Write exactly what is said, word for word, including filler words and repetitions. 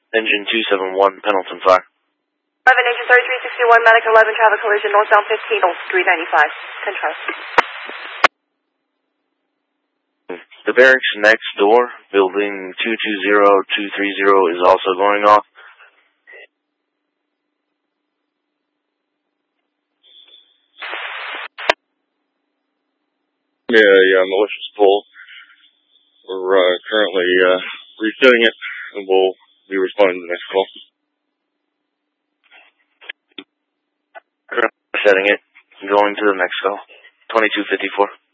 Engine two seven one, Pendleton Fire. eleven, engine thirty-three sixty-one, Medic eleven, traffic collision, northbound fifteen, oh, three ninety-five. ten trust. The barracks next door, building two two zero two three zero, is also going off. Yeah, yeah, malicious pull. We're uh, currently uh, resetting it, and we'll be responding to the next call. Setting it, going to the next call. twenty-two fifty-four.